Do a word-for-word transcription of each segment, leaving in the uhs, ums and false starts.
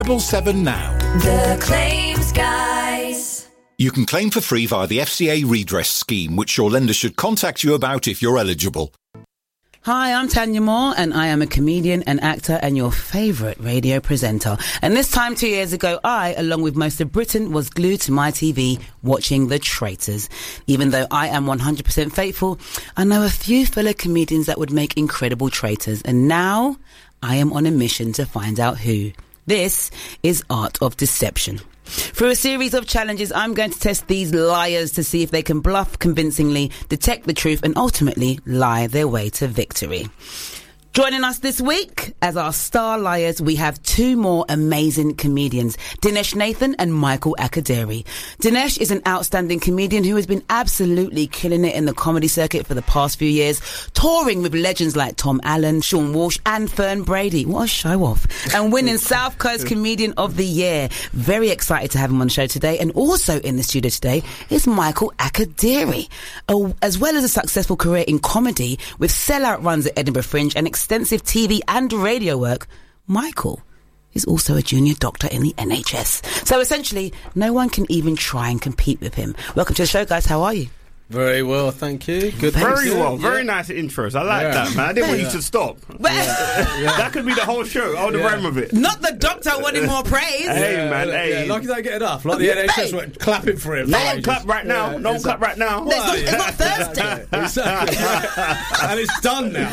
seven seven now. The Claims Guys. You can claim for free via the F C A redress scheme, which your lender should contact you about if you're eligible. Hi, I'm Tanya Moore, and I am a comedian and actor and your favourite radio presenter. And this time two years ago, I, along with most of Britain, was glued to my T V watching The Traitors. Even though I am one hundred percent faithful, I know a few fellow comedians that would make incredible traitors. And now I am on a mission to find out who. This is Art of Deception. Through a series of challenges, I'm going to test these liars to see if they can bluff convincingly, detect the truth, and ultimately lie their way to victory. Joining us this week as our star liars, we have two more amazing comedians, Dinesh Nathan and Michael Akaderi. Dinesh is an outstanding comedian who has been absolutely killing it in the comedy circuit for the past few years, touring with legends like Tom Allen, Sean Walsh and Fern Brady. What a show off. And winning South Coast Comedian of the Year. Very excited to have him on the show today. And also in the studio today is Michael Akaderi, as well as a successful career in comedy with sellout runs at Edinburgh Fringe and extensive T V and radio work. Michael is also a junior doctor in the N H S. So essentially, no one can even try and compete with him. Welcome to the show, guys. How are you? Very well, thank you. Good. Very thanks. well. Yeah. Very nice intros. I like Yeah. that, man. I didn't want Yeah. you to stop. Yeah. Yeah. That could be the whole show. I would have Yeah. ran with it. Not the doctor wanting more praise. Hey, Yeah, man. yeah, Hey. yeah. Like you don't get enough. Like the N H S were clapping for him. No for one ages. clap right now. Yeah, no one it's clap like- right now. It's not, it's not Thursday. Exactly. And it's done now,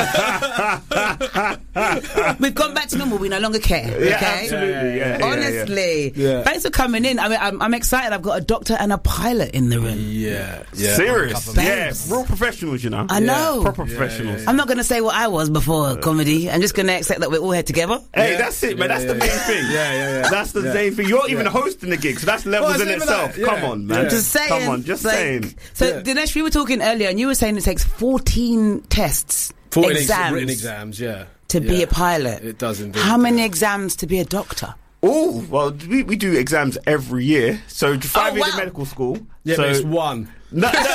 right? We've gone back to normal. We no longer care. Yeah, Okay? absolutely. Yeah, yeah, yeah, Honestly. Yeah. Thanks for coming in. I mean, I'm, I'm excited. I've got a doctor and a pilot in the room. Yeah. yeah. Serious. Babes. Yeah. Real professionals, you know. I know. Proper Yeah, professionals. yeah, yeah. I'm not going to say what I was before comedy. I'm just going to accept that we're all here together. Hey, Yeah. that's it, man. Yeah, that's yeah, the main yeah. thing. Yeah, yeah, yeah. That's the Yeah. main thing. You're even Yeah. hosting the gig, so that's levels Well, in it's even itself. that, yeah. Come on, man. Yeah. Just saying. Come on, just like- saying. So, Yeah. Dinesh, we were talking earlier, and you were saying it takes fourteen tests, fourteen ex- exams, written exams, yeah. to be Yeah. a pilot. It does indeed. How many yeah. exams to be a doctor? Oh, well, we, we do exams every year. So five Oh, years wow. in medical school. Yeah, so, but it's one. No, no.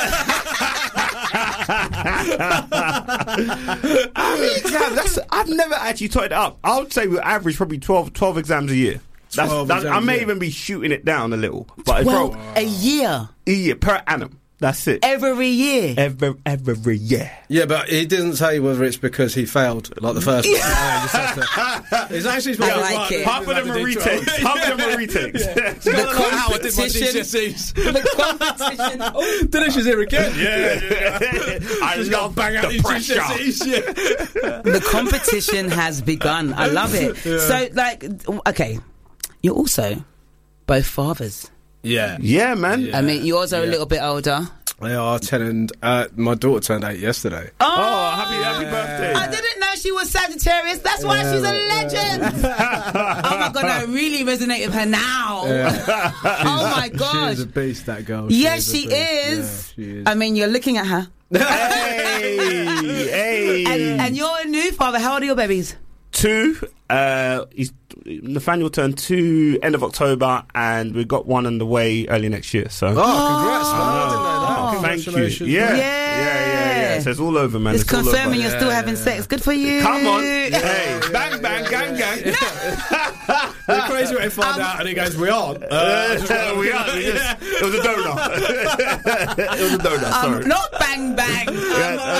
How many exams? That's, I've never actually totted it up. I would say we average probably twelve, twelve exams a year. That's, twelve that's, I exams, may yeah. even be shooting it down a little. But it's Well, probably a year. a year per annum. That's it. Every year. Every, every year. Yeah, but he didn't say whether it's because he failed, like the first one. Yeah, he just has to- It's actually supposed I to be like one. it. Half of them are retakes. Half of them are retakes. The competition- I did my G C S Es. The competition. Oh, Dinesh is here again. Yeah, yeah. I Just gotta love bang out the these pressure. G C S Es. Yeah. the competition has begun. I love it. So, like, okay, you're also both fathers. Yeah. Yeah, man. Yeah. I mean, yours are a Yeah. little bit older. They are ten and uh, my daughter turned eight yesterday. Oh, happy happy birthday. I didn't know she was Sagittarius. That's why she's a legend. Oh my God, I really resonate with her now. Oh my She God. is a beast, that girl. Yes, is a she beast. is. Yeah, she is. I mean, you're looking at her. Hey, hey. And, and you're a new father. How old are your babies? Two. Uh, he's, Nathaniel turned two end of October, and we got one on the way early next year. So, Oh, congrats, man. I didn't know that. Oh, thank you. Congratulations. Yeah. Yeah. yeah, yeah, yeah. So it's all over, man. It's It's all over. confirming you're still Yeah, having yeah. sex. Good for you. Come on. Hey, bang, bang, gang, gang. The crazy way to find out, and he goes, "We aren't." Uh, Uh, we are. We just, it was a donor. It was a donor. Sorry. Um, not bang bang. I'm all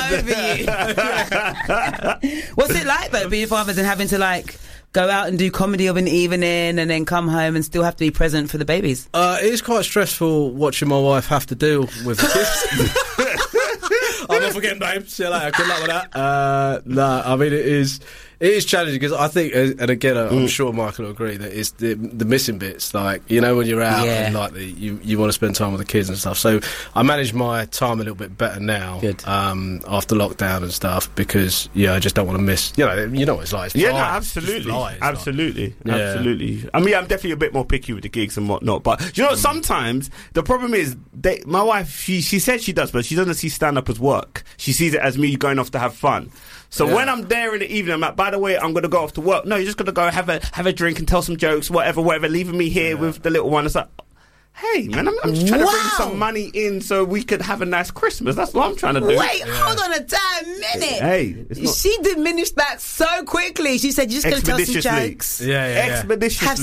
over you. What's it like though, being fathers and having to like go out and do comedy of an evening and then come home and still have to be present for the babies? Uh, it is quite stressful watching my wife have to deal with the kids. I'm not forgetting, babe. See you later. Good luck with that. Uh, no, I mean, it is it is challenging because I think, uh, and again, I'm sure Michael will agree that it's the the missing bits. Like, you know, when you're out Yeah. and like the, you you want to spend time with the kids and stuff. So I manage my time a little bit better now. Good. Um, after lockdown and stuff because yeah, I just don't want to miss. You know, you know what it's like. It's Yeah, no, flies. It's absolutely, flies, like. absolutely, Yeah. absolutely. I mean, I'm definitely a bit more picky with the gigs and whatnot. But you know, what, sometimes the problem is, they, my wife, she she says she does, but she doesn't see stand up as work. She sees it as me going off to have fun. So Yeah. when I'm there in the evening, I'm like, by the way, I'm gonna go off to work. No, you're just gonna go have a have a drink and tell some jokes, whatever, whatever. Leaving me here with the little one. It's like, hey, man, I'm, I'm just trying to bring Wow. some money in so we could have a nice Christmas. That's what I'm trying to do. Wait, hold on a damn minute. Hey, it's not She diminished that so quickly. She said, you're just going to tell some expeditiously. jokes. Yeah, yeah, yeah. Expeditiously. Have